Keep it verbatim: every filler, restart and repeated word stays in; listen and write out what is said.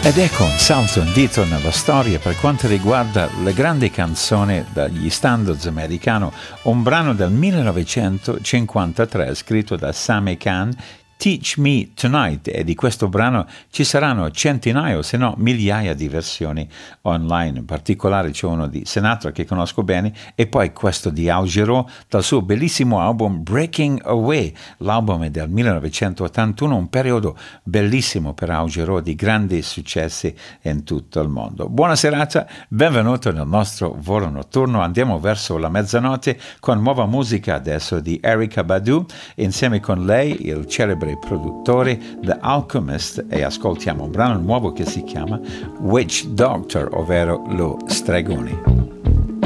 Ed ecco un salto indietro nella storia per quanto riguarda le grandi canzoni dagli standards americano, un brano del millenovecentocinquantatré scritto da Sammy Cahn, Teach Me Tonight, e di questo brano ci saranno centinaia se no migliaia di versioni online. In particolare c'è uno di Sinatra che conosco bene e poi questo di Al Jarreau dal suo bellissimo album Breaking Away. L'album è del millenovecentottantuno, un periodo bellissimo per Al Jarreau di grandi successi in tutto il mondo. Buona serata, benvenuto nel nostro volo notturno. Andiamo verso la mezzanotte con nuova musica adesso di Erykah Badu, insieme con lei il celebre produttore The Alchemist, e ascoltiamo un brano nuovo che si chiama Witch Doctor, ovvero lo stregone.